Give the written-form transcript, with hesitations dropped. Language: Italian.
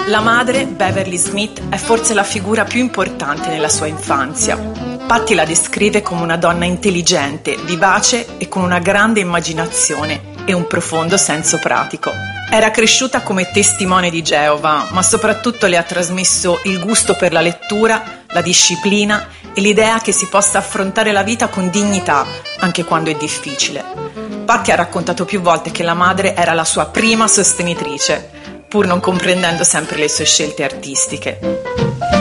La madre, Beverly Smith, è forse la figura più importante nella sua infanzia. Patty la descrive come una donna intelligente, vivace e con una grande immaginazione e un profondo senso pratico. Era cresciuta come testimone di Geova, ma soprattutto le ha trasmesso il gusto per la lettura, la disciplina e l'idea che si possa affrontare la vita con dignità, anche quando è difficile. Patty ha raccontato più volte che la madre era la sua prima sostenitrice, pur non comprendendo sempre le sue scelte artistiche.